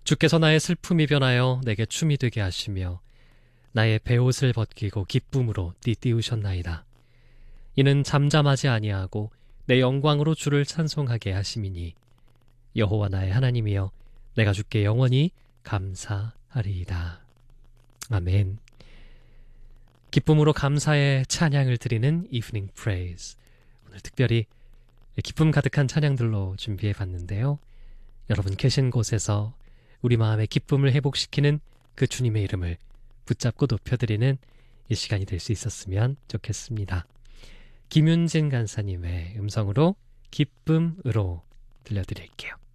주께서 나의 슬픔이 변하여 내게 춤이 되게 하시며 나의 베옷을 벗기고 기쁨으로 띠띠우셨나이다. 이는 잠잠하지 아니하고 내 영광으로 주를 찬송하게 하심이니 여호와 나의 하나님이여 내가 주께 영원히 감사하리이다. 아멘. 기쁨으로 감사의 찬양을 드리는 이브닝 프레이즈. 오늘 특별히 기쁨 가득한 찬양들로 준비해 봤는데요. 여러분 계신 곳에서 우리 마음의 기쁨을 회복시키는 그 주님의 이름을 붙잡고 높여드리는 이 시간이 될 수 있었으면 좋겠습니다. 김윤진 간사님의 음성으로 기쁨으로 들려드릴게요.